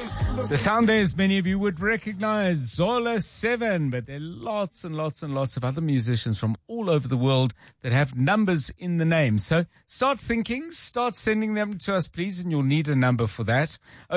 The sound there, as many of you would recognize, Zola 7, but there are lots and lots and lots of other musicians from all over the world that have numbers in the name. So start thinking, start sending them to us, please, and you'll need a number for that.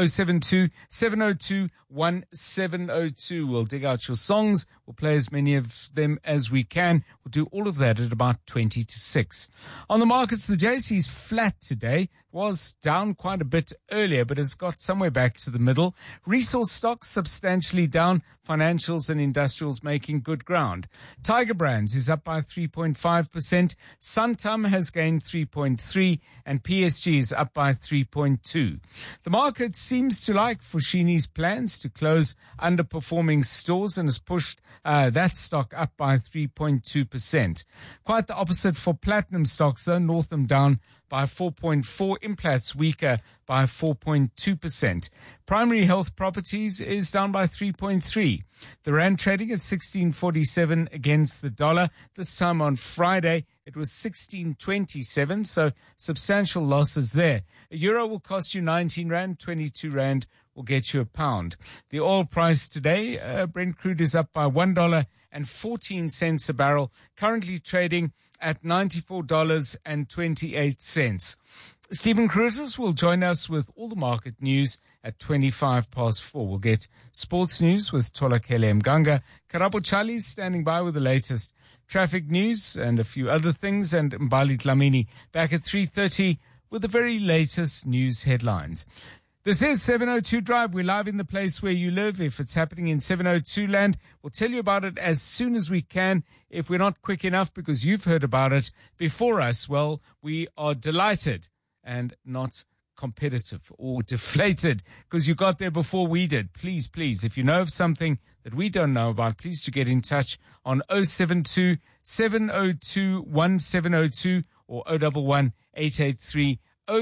072-702-1702. We'll dig out your songs. We'll play as many of them as we can. We'll do all of that at about 20 to 6. On the markets, the JSE's flat today. Was down quite a bit earlier, but has got somewhere back to the middle. Resource stocks substantially down. Financials and industrials making good ground. Tiger Brands is up by 3.5%. Santam has gained 3.3%, and PSG is up by 3.2%. The market seems to like Foschini's plans to close underperforming stores and has pushed that stock up by 3.2%. Quite the opposite for platinum stocks, though. Northam down by 4.4%. Implats weaker by 4.2%. Primary health properties is down by 3.3%. The rand trading at 16.47 against the dollar. This time on Friday, it was 16.27, so substantial losses there. A euro will cost you 19 rand, 22 rand will get you a pound. The oil price today, Brent crude is up by $1.14 a barrel, currently trading at $94.28. Stephen Cruzes will join us with all the market news at 4:25. We'll get sports news with Tolakele Mganga. Karabo Charlie standing by with the latest traffic news and a few other things, and Mbali Dlamini back at 3:30 with the very latest news headlines. This is 702 Drive. We're live in the place where you live. If it's happening in 702 land, we'll tell you about it as soon as we can. If we're not quick enough because you've heard about it before us, well, we are delighted and not competitive or deflated because you got there before we did. Please, please, if you know of something that we don't know about, please do get in touch on 072-702-1702 or 011-883-0702.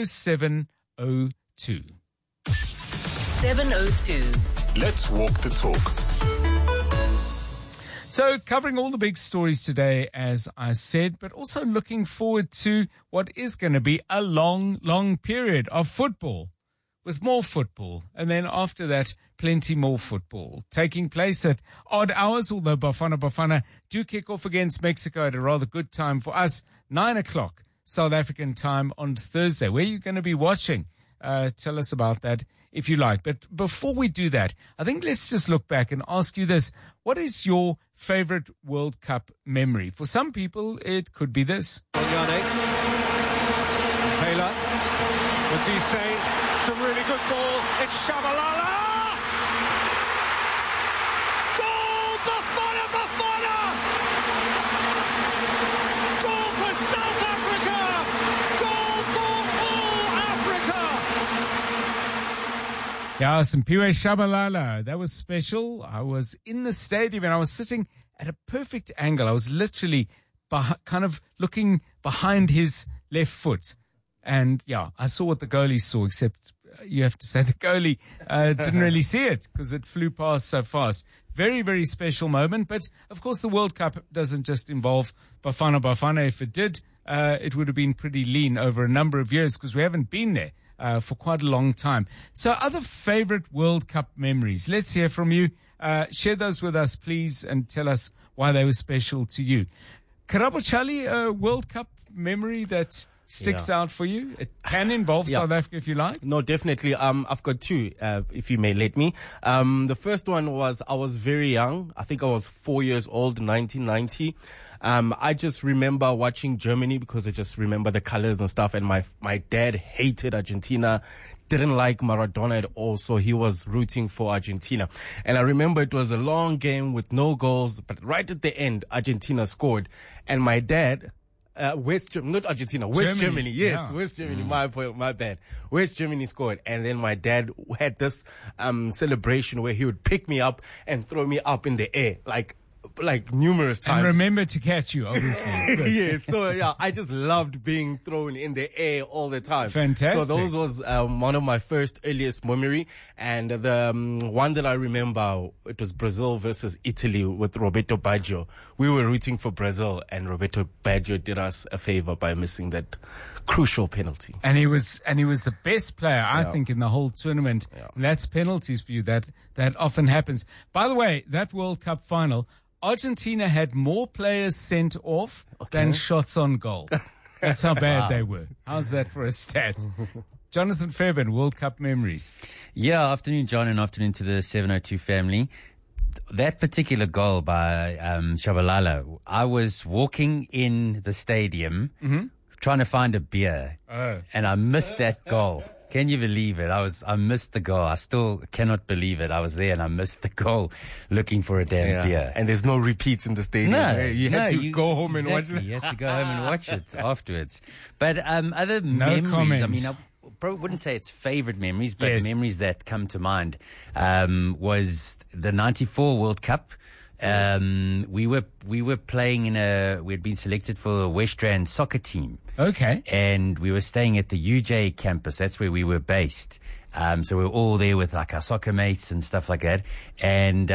702. Let's walk the talk. So covering all the big stories today, as I said, but also looking forward to what is going to be a long, long period of football with more football. And then after that, plenty more football taking place at odd hours, although Bafana do kick off against Mexico at a rather good time for us, 9 o'clock South African time on Thursday. Where are you going to be watching? Tell us about that if you like. But before we do that, I think let's just look back and ask you this. What is your favorite World Cup memory? For some people, it could be this. Taylor, what's he say? It's a really good goal. It's Shabalala! Goal! Bafana! Goal for South Africa! Goal for all Africa! Yeah, Simpiwe Shabalala. That was special. I was in the stadium and I was sitting at a perfect angle. I was literally kind of looking behind his left foot. And yeah, I saw what the goalie saw, except you have to say the goalie didn't really see it because it flew past so fast. Very, very special moment. But of course, the World Cup doesn't just involve Bafana. If it did, it would have been pretty lean over a number of years because we haven't been there for quite a long time. So other favorite World Cup memories. Let's hear from you. Share those with us, please, and tell us why they were special to you. Karabo Charlie, a World Cup memory that sticks out for you? It can involve South Africa if you like. No, definitely. I've got two, if you may let me. The first one was I was very young. I think I was 4 years old, 1990. I just remember watching Germany because I just remember the colors and stuff. And my dad hated Argentina, didn't like Maradona at all. So he was rooting for Argentina. And I remember it was a long game with no goals, but right at the end, Argentina scored. And my dad, West Germany. Yes, yeah. West Germany. My bad. West Germany scored. And then my dad had this celebration where he would pick me up and throw me up in the air, like like numerous times. And remember to catch you, obviously. Yeah, so yeah, I just loved being thrown in the air all the time. Fantastic. So those was one of my first earliest memory, and the one that I remember, it was Brazil versus Italy with Roberto Baggio. We were rooting for Brazil, and Roberto Baggio did us a favor by missing that crucial penalty. And he was the best player, I think, in the whole tournament. Yeah. And that's penalties for you. That often happens. By the way, that World Cup final, Argentina had more players sent off than shots on goal. That's how bad they were. How's that for a stat? Jonathan Fairbairn, World Cup memories. Yeah, afternoon, John, and afternoon to the 702 family. That particular goal by Shabalala, I was walking in the stadium trying to find a beer, and I missed that goal. Can you believe it? I missed the goal. I still cannot believe it. I was there and I missed the goal looking for a damn beer. And there's no repeats in the stadium. No, you had to go home and watch it. You had to go home and watch it afterwards. But other memories, comment. I mean, I probably wouldn't say it's favorite memories, but memories that come to mind was the 94 World Cup. We were playing we had been selected for the West Rand soccer team. Okay. And we were staying at the UJ campus. That's where we were based. So we were all there with like our soccer mates and stuff like that. And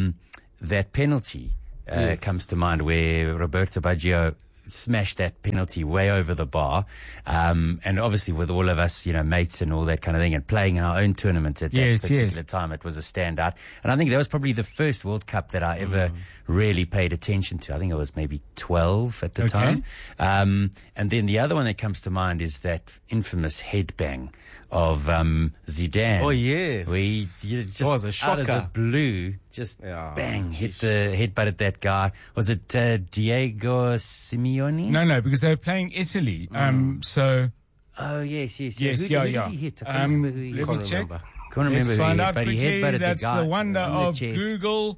that penalty comes to mind where Roberto Baggio smashed that penalty way over the bar. And obviously with all of us, mates and all that kind of thing, and playing our own tournament at that particular time, it was a standout. And I think that was probably the first World Cup that I ever really paid attention to. I think I was maybe 12 at the time. And then the other one that comes to mind is that infamous headbang of Zidane. Oh, yes. Where he just was a shocker. out of the blue, just bang, headbutted that guy. Was it Diego Simeone? No, because they were playing Italy. So. Oh, yes. Yes, Who did he hit? I can't remember who he hit. Let me check. Can't remember Let's who find he hit, out but he quickly. headbutted That's the guy the wonder in the of chest. Google.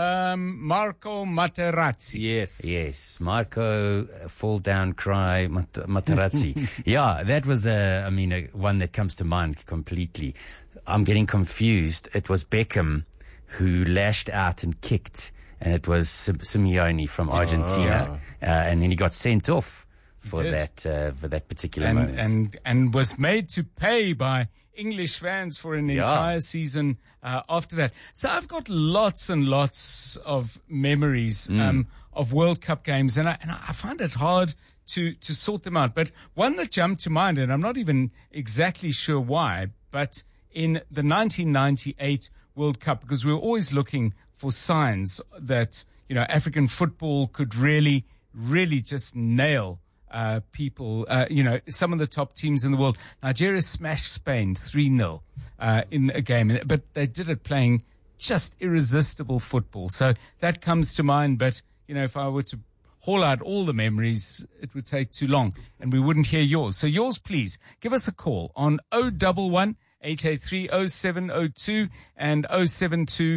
Marco Materazzi. Yes. Marco, fall down, cry, Materazzi. Yeah, that was one that comes to mind completely. I'm getting confused. It was Beckham who lashed out and kicked, and it was Simeone from Argentina, and then he got sent off for that particular moment. And was made to pay by English fans for an entire season after that. So I've got lots and lots of memories of World Cup games, and I find it hard to sort them out. But one that jumped to mind, and I'm not even exactly sure why, but in the 1998 World Cup, because we were always looking for signs that African football could really, really just nail people, some of the top teams in the world. Nigeria smashed Spain 3-0 in a game, but they did it playing just irresistible football. So that comes to mind. But, if I were to haul out all the memories, it would take too long and we wouldn't hear yours. So yours, please, give us a call on 011 883 0702 and 072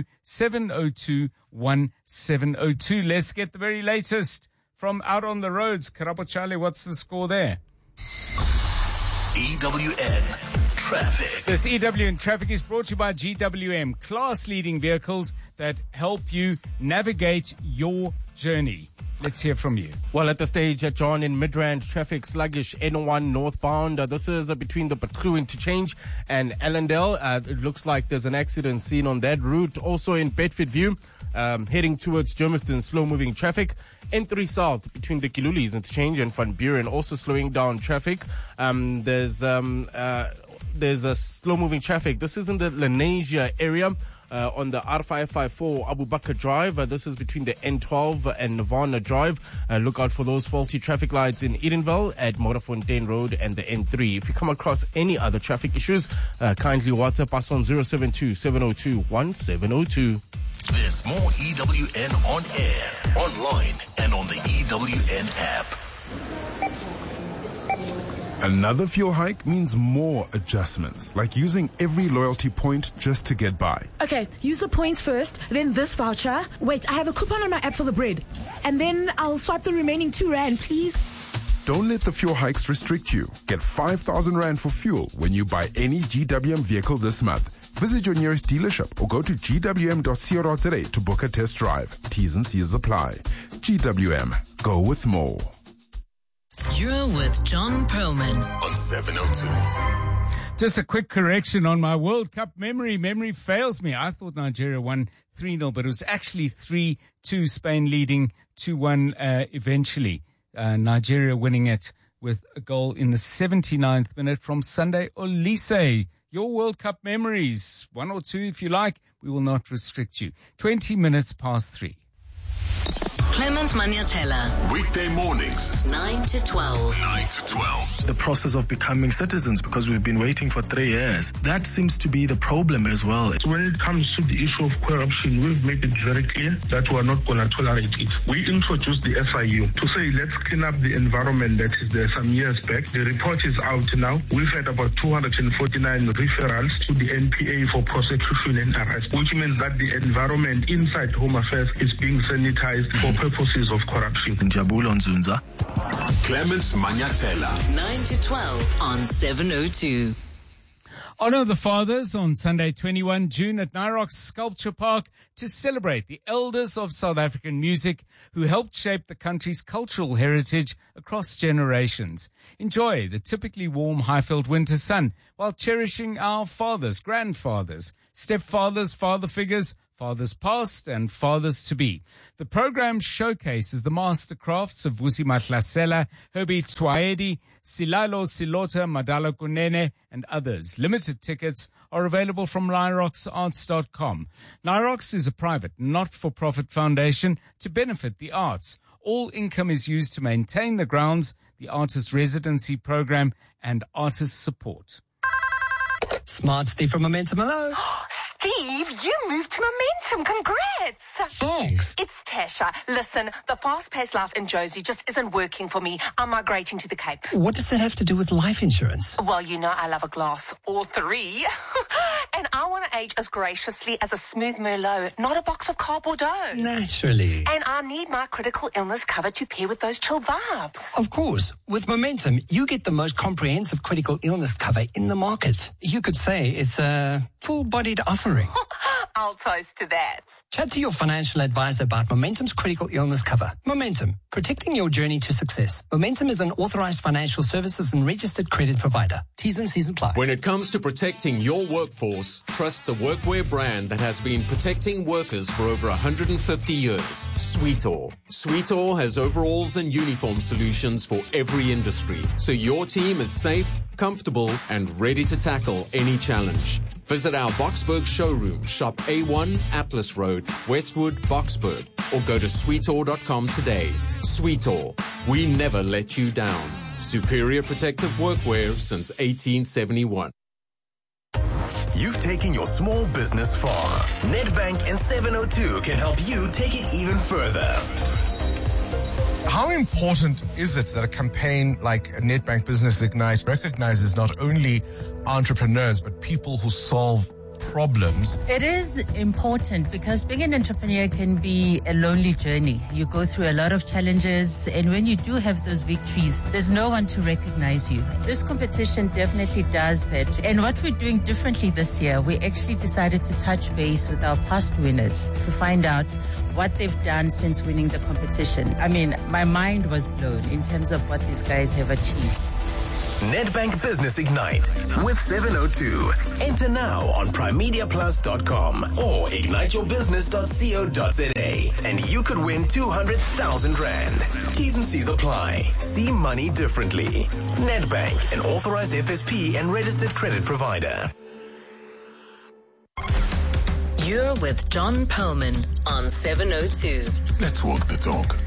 702 1702. Let's get the very latest from out on the roads. Karabo Charlie, what's the score there? EWN Traffic. This EWN Traffic is brought to you by GWM, class-leading vehicles that help you navigate your journey. Let's hear from you. Well, at the stage, John, in Midrand, traffic sluggish, N1 northbound. This is between the Patru interchange and Allendale. It looks like there's an accident seen on that route. Also in Bedfordview, heading towards Germiston, slow-moving traffic. N3 south between the Kilulis interchange and Van Buren, also slowing down traffic. There's a slow-moving traffic. This is in the Lenasia area. On the R554 Abu Bakr Drive. This is between the N12 and Nirvana Drive. Look out for those faulty traffic lights in Edenville at Motorfontein Road and the N3. If you come across any other traffic issues, kindly WhatsApp us on 072 702 1702. There's more EWN on air, online, and on the EWN app. Another fuel hike means more adjustments, like using every loyalty point just to get by. Okay, use the points first, then this voucher. Wait, I have a coupon on my app for the bread. And then I'll swipe the remaining R2, please. Don't let the fuel hikes restrict you. Get 5,000 Rand for fuel when you buy any GWM vehicle this month. Visit your nearest dealership or go to gwm.co.za to book a test drive. T's and C's apply. GWM. Go with more. You're with John Perlman On 702. Just a quick correction on my World Cup memory. Memory fails me. I thought Nigeria won 3-0, but it was actually 3-2, Spain leading 2-1 eventually. Nigeria winning it with a goal in the 79th minute from Sunday Olise. Your World Cup memories, 1 or 2 if you like. We will not restrict you. 20 minutes past 3. Clement Maniatella, Weekday mornings, 9 to 12. 9 to 12. The process of becoming citizens, because we've been waiting for 3 years. That seems to be the problem as well. When it comes to the issue of corruption, we've made it very clear that we are not going to tolerate it. We introduced the FIU to say, let's clean up the environment that is there some years back. The report is out now. We've had about 249 referrals to the NPA for prosecution and arrest, which means that the environment inside Home Affairs is being sanitized for purposes of corruption. Njabulo Nzunza. Clement Maniatella. 9 to 12 on 702. Honor the Fathers on Sunday 21 June at Nyrox Sculpture Park to celebrate the elders of South African music who helped shape the country's cultural heritage across generations. Enjoy the typically warm Highveld winter sun while cherishing our fathers, grandfathers, stepfathers, father figures, fathers past and fathers to be. The program showcases the master crafts of Vusi Mahlasela, Herbie Tswaedi, Silalo Silota, Madala Kunene, and others. Limited tickets are available from nyroxarts.com. Nyrox is a private, not-for-profit foundation to benefit the arts. All income is used to maintain the grounds, the artist residency program, and artist support. Smart Steve from Momentum. Hello. Steve, you moved to Momentum. Congrats. Thanks. It's Tasha. Listen, the fast-paced life in Josie just isn't working for me. I'm migrating to the Cape. What does that have to do with life insurance? Well, you know I love a glass or 3. And I want to age as graciously as a smooth Merlot, not a box of cardboard dough. Naturally. And I need my critical illness cover to pair with those chill vibes. Of course. With Momentum, you get the most comprehensive critical illness cover in the market. You could say it's a full-bodied offering. I'll toast to that. Chat to your financial advisor about Momentum's critical illness cover. Momentum, protecting your journey to success. Momentum is an authorized financial services and registered credit provider. T's and C's apply. When it comes to protecting your workforce, trust the workwear brand that has been protecting workers for over 150 years. Sweetall. Sweetall has overalls and uniform solutions for every industry, so your team is safe, comfortable, and ready to tackle any challenge. Visit our Boksburg showroom, shop A1 Atlas Road, Westwood, Boksburg, or go to sweetall.com today. Sweetall, we never let you down. Superior protective workwear since 1871. You've taken your small business far. Nedbank and 702 can help you take it even further. How important is it that a campaign like Nedbank Business Ignite recognizes not only entrepreneurs, but people who solve problems? It is important because being an entrepreneur can be a lonely journey. You go through a lot of challenges, and when you do have those victories, there's no one to recognize you. This competition definitely does that. And what we're doing differently this year, we actually decided to touch base with our past winners to find out what they've done since winning the competition. I mean, my mind was blown in terms of what these guys have achieved. Nedbank Business Ignite with 702. Enter now on primediaplus.com or igniteyourbusiness.co.za and you could win 200,000 Rand. T's and C's apply. See money differently. Nedbank, an authorized FSP and registered credit provider. You're with John Perlman on 702. Let's walk the talk.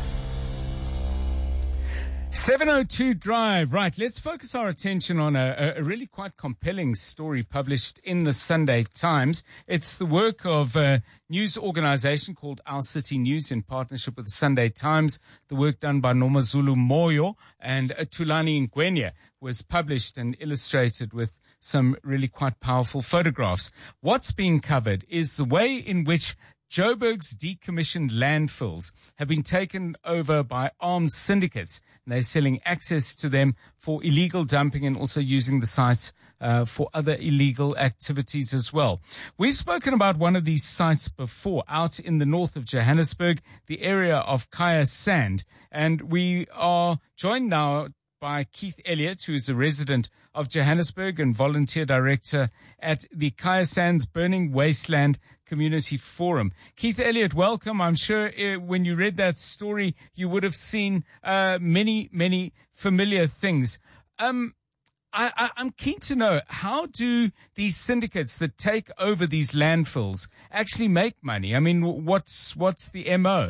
702 Drive. Right, let's focus our attention on a really quite compelling story published in the Sunday Times. It's the work of a news organization called Our City News in partnership with the Sunday Times. The work done by Nomazulu Moyo and Tulani Ngwenya was published and illustrated with some really quite powerful photographs. What's being covered is the way in which Joburg's decommissioned landfills have been taken over by armed syndicates, and they're selling access to them for illegal dumping and also using the sites for other illegal activities as well. We've spoken about one of these sites before, out in the north of Johannesburg, the area of Kaya Sand, and we are joined now by Keith Elliott, who is a resident of Johannesburg and volunteer director at the Kaya Sands Burning Wasteland Community Forum. Keith Elliott, welcome. I'm sure when you read that story, you would have seen many familiar things. I'm keen to know, how do these syndicates that take over these landfills actually make money? I mean, what's the MO?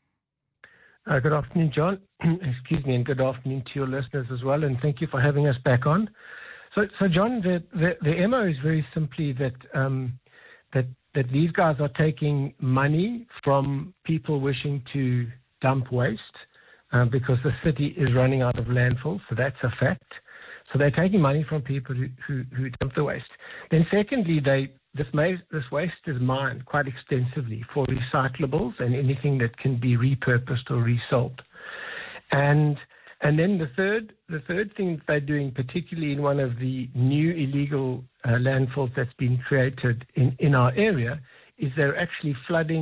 Good afternoon, John. Excuse me, and good afternoon to your listeners as well, and thank you for having us back on. So John, the MO is very simply that these guys are taking money from people wishing to dump waste because the city is running out of landfills, so that's a fact. So they're taking money from people who dump the waste. Then secondly, this waste is mined quite extensively for recyclables and anything that can be repurposed or resold. And then the third thing that they're doing, particularly in one of the new illegal landfills that's been created in our area, is they're actually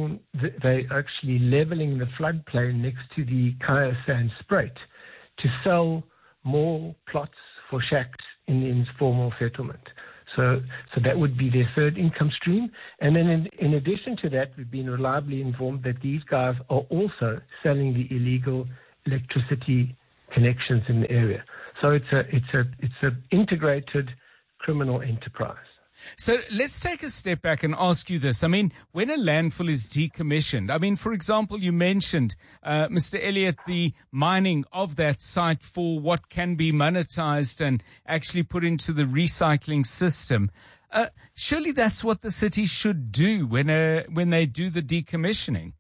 leveling the floodplain next to the Kaya Sand Spruit to sell more plots for shacks in the informal settlement. So that would be their third income stream. And then in addition to that, we've been reliably informed that these guys are also selling the illegal electricity connections in the area. So it's a integrated criminal enterprise. So let's take a step back and ask you this. I mean, when a landfill is decommissioned, I mean, for example, you mentioned, Mr. Elliott, the mining of that site for what can be monetized and actually put into the recycling system. Surely that's what the city should do when they do the decommissioning.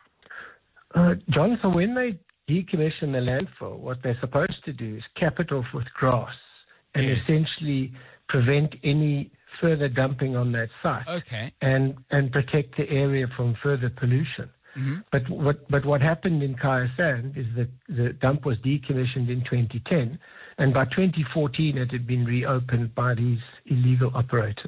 John, so when they decommission the landfill, what they're supposed to do is cap it off with grass and essentially prevent any further dumping on that site, and protect the area from further pollution. Mm-hmm. But what happened in Kaya Sand is that the dump was decommissioned in 2010, and by 2014 it had been reopened by these illegal operators.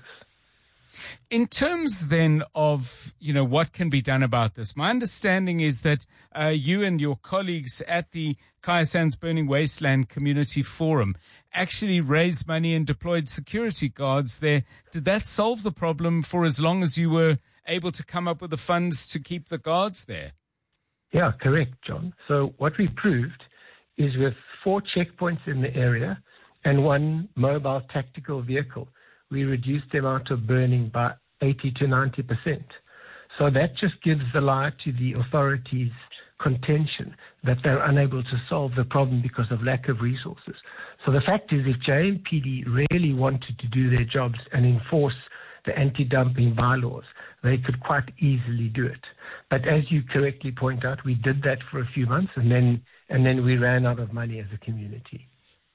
In terms then of, what can be done about this, my understanding is that you and your colleagues at the Kaya Sands Burning Wasteland Community Forum actually raised money and deployed security guards there. Did that solve the problem for as long as you were able to come up with the funds to keep the guards there? Yeah, correct, John. So what we proved is with 4 checkpoints in the area and 1 mobile tactical vehicle, we reduced the amount of burning by 80 to 90%. So that just gives the lie to the authorities' contention that they're unable to solve the problem because of lack of resources. So the fact is, if JMPD really wanted to do their jobs and enforce the anti-dumping bylaws, they could quite easily do it. But as you correctly point out, we did that for a few months and then we ran out of money as a community.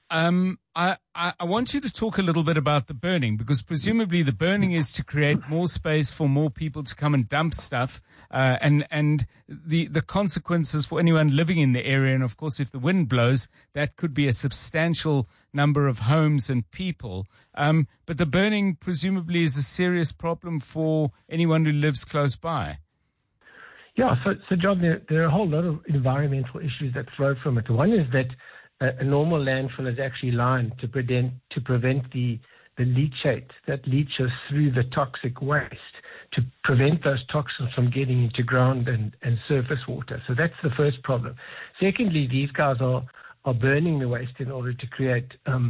I want you to talk a little bit about the burning, because presumably the burning is to create more space for more people to come and dump stuff, and the consequences for anyone living in the area. And of course, if the wind blows, that could be a substantial number of homes and people. But the burning presumably is a serious problem for anyone who lives close by. Yeah, so John, there are a whole lot of environmental issues that flow from it. One is that a normal landfill is actually lined to prevent the leachate that leaches through the toxic waste, to prevent those toxins from getting into ground and surface water. So that's the first problem. Secondly, these guys are burning the waste in order to create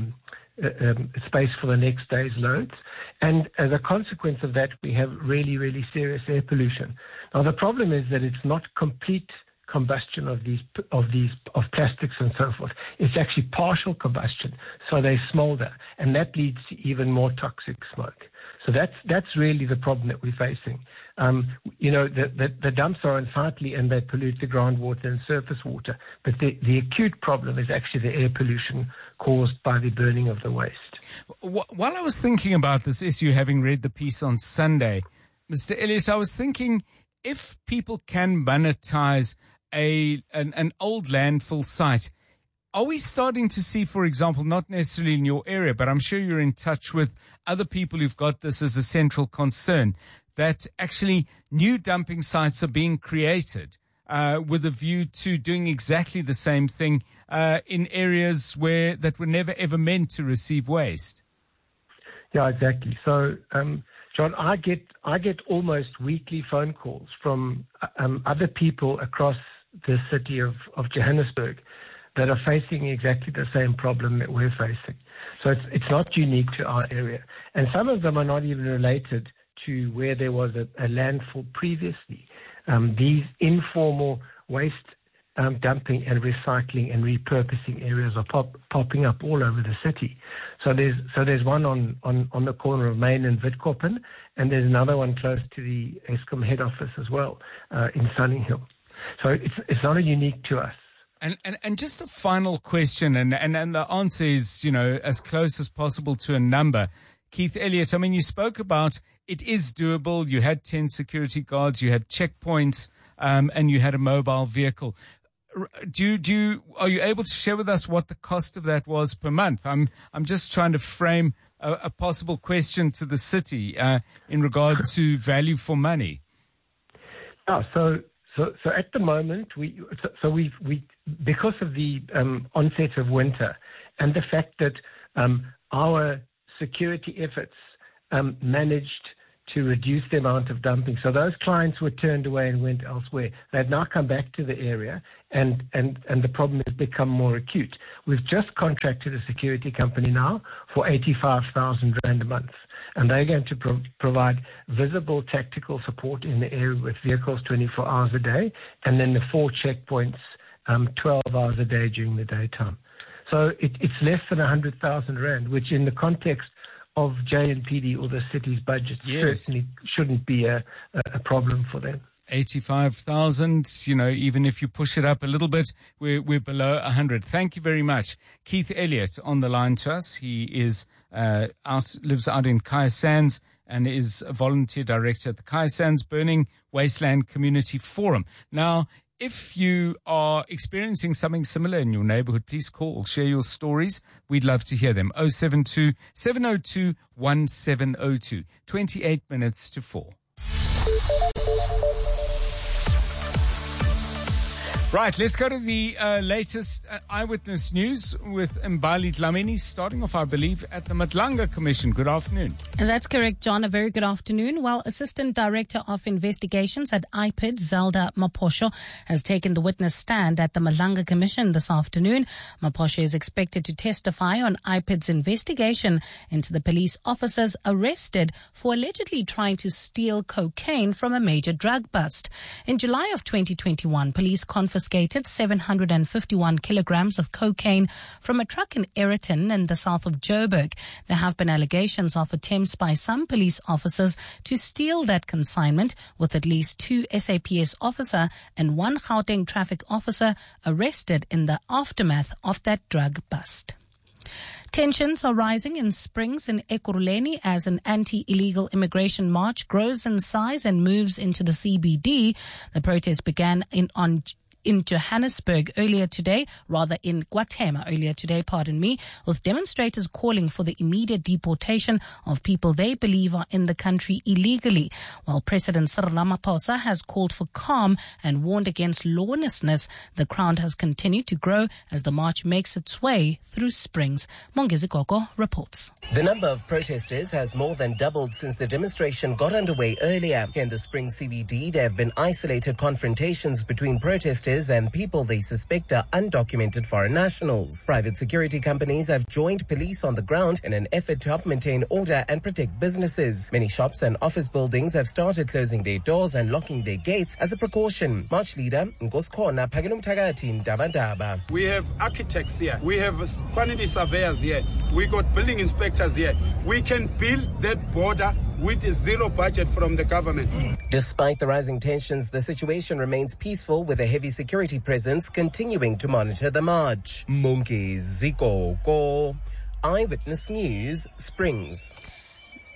space for the next day's loads. And as a consequence of that, we have really, really serious air pollution. Now, the problem is that it's not complete combustion of plastics and so forth. It's actually partial combustion, so they smolder, and that leads to even more toxic smoke. So that's really the problem that we're facing. The dumps are unsightly and they pollute the groundwater and surface water, but the acute problem is actually the air pollution caused by the burning of the waste. While I was thinking about this issue, having read the piece on Sunday, Mr. Elliott, I was thinking, if people can monetize an old landfill site, are we starting to see, for example, not necessarily in your area, but I'm sure you're in touch with other people who've got this as a central concern, that actually new dumping sites are being created with a view to doing exactly the same thing in areas that were never ever meant to receive waste? Yeah, exactly. So, John, I get almost weekly phone calls from other people across the city of Johannesburg that are facing exactly the same problem that we're facing. So it's not unique to our area. And some of them are not even related to where there was a landfill previously. These informal waste dumping and recycling and repurposing areas are popping up all over the city. So there's one on the corner of Main and Witkoppen, and there's another one close to the Eskom head office as well in Sunninghill. So it's not unique to us. And just a final question, and the answer is, as close as possible to a number. Keith Elliott, I mean, you spoke about it is doable. You had 10 security guards, you had checkpoints, and you had a mobile vehicle. Are you able to share with us what the cost of that was per month? I'm just trying to frame a possible question to the city in regard to value for money. Yeah, so at the moment, we because of the onset of winter and the fact that our security efforts managed to reduce the amount of dumping. So those clients were turned away and went elsewhere. They've now come back to the area, and the problem has become more acute. We've just contracted a security company now for 85,000 Rand a month, and they're going to provide visible tactical support in the area with vehicles 24 hours a day, and then the 4 checkpoints 12 hours a day during the daytime. So it's less than 100,000 Rand, which in the context of JNPD or the city's budget certainly shouldn't be a problem for them. 85,000, even if you push it up a little bit, we're below 100. Thank you very much. Keith Elliott on the line to us. He is lives out in Kaya Sands and is a volunteer director at the Kaya Sands Burning Wasteland Community Forum. Now, if you are experiencing something similar in your neighborhood, please call, share your stories. We'd love to hear them. 072-702-1702. 28 minutes to 4. Right, let's go to the latest eyewitness news with Mbali Dlamini, starting off, I believe, at the Madlanga Commission. Good afternoon. That's correct, John. A very good afternoon. Well, Assistant Director of Investigations at IPID, Zelda Maposho, has taken the witness stand at the Madlanga Commission this afternoon. Maposho is expected to testify on IPID's investigation into the police officers arrested for allegedly trying to steal cocaine from a major drug bust. In July of 2021, police confiscated 751 kilograms of cocaine from a truck in Ayrton in the south of Joburg. There have been allegations of attempts by some police officers to steal that consignment, with at least 2 SAPS officer and 1 Gauteng traffic officer arrested in the aftermath of that drug bust. Tensions are rising in Springs in Ekurhuleni as an anti-illegal immigration march grows in size and moves into the CBD. The protest began in Johannesburg in Guatemala earlier today, with demonstrators calling for the immediate deportation of people they believe are in the country illegally. While President Cyril Ramaphosa has called for calm and warned against lawlessness, the crowd has continued to grow as the march makes its way through Springs. Mongezi Koko reports. The number of protesters has more than doubled since the demonstration got underway earlier. Here in the Springs CBD, there have been isolated confrontations between protesters and people they suspect are undocumented foreign nationals. Private security companies have joined police on the ground in an effort to help maintain order and protect businesses. Many shops and office buildings have started closing their doors and locking their gates as a precaution. March leader Nkosikhona Phakeni Mthakathi, Ndaba. We have architects here. We have quantity surveyors here. We got building inspectors here. We can build that border with a zero budget from the government. Despite the rising tensions, the situation remains peaceful, with a heavy security presence continuing to monitor the march. Mongezi Koko, Eyewitness News, Springs.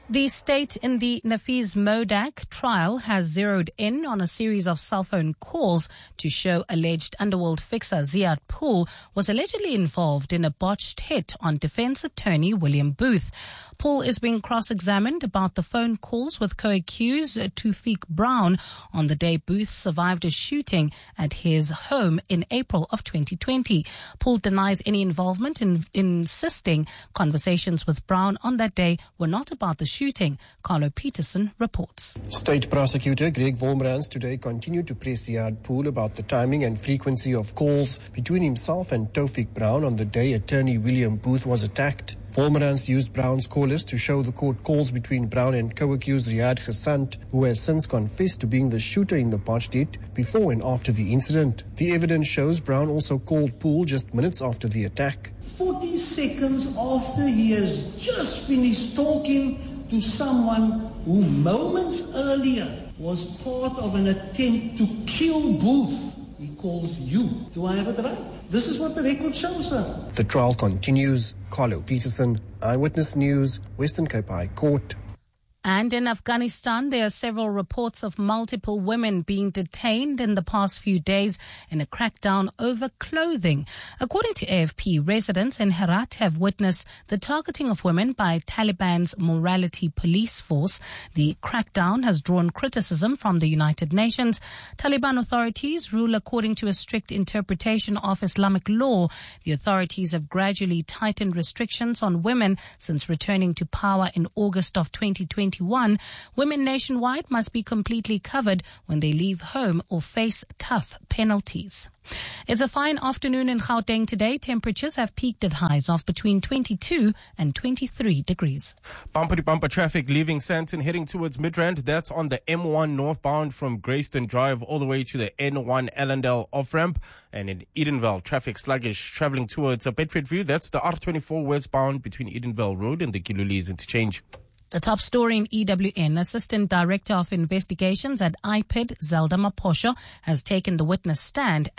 The state in the Nafiz Modak trial has zeroed in on a series of cell phone calls to show alleged underworld fixer Ziad Pool was allegedly involved in a botched hit on defense attorney William Booth. Pool is being cross-examined about the phone calls with co-accused Tufik Brown on the day Booth survived a shooting at his home in April of 2020. Pool denies any involvement, insisting conversations with Brown on that day were not about the shooting. Carlo Peterson reports. State Prosecutor Greg Vormrans today continued to press Ziad Pool about the timing and frequency of calls between himself and Tufik Brown on the day attorney William Booth was attacked. Vormrans used Brown's call list to show the court calls between Brown and co-accused Riyad Ghasant, who has since confessed to being the shooter in the botched hit before and after the incident. The evidence shows Brown also called Pool just minutes after the attack. 40 seconds after he has just finished talking to someone who moments earlier was part of an attempt to kill Booth, he calls you. Do I have it right? This is what the record shows, sir. The trial continues. Carlo Peterson, Eyewitness News, Western Cape High Court. And in Afghanistan, there are several reports of multiple women being detained in the past few days in a crackdown over clothing. According to AFP, residents in Herat have witnessed the targeting of women by Taliban's morality police force. The crackdown has drawn criticism from the United Nations. Taliban authorities rule according to a strict interpretation of Islamic law. The authorities have gradually tightened restrictions on women since returning to power in August of 2021. Women nationwide must be completely covered when they leave home or face tough penalties. It's a fine afternoon in Gauteng today. Temperatures have peaked at highs of between 22 and 23 degrees. Bumper-to-bumper traffic leaving Sandton heading towards Midrand. That's on the M1 northbound from Grayston Drive all the way to the N1 Ellendale off-ramp. And in Edenvale, traffic sluggish traveling towards Bedford View. That's the R24 westbound between Edenvale Road and the Kilulis interchange. The top story in EWN, Assistant Director of Investigations at IPID, Zelda Maposho, has taken the witness stand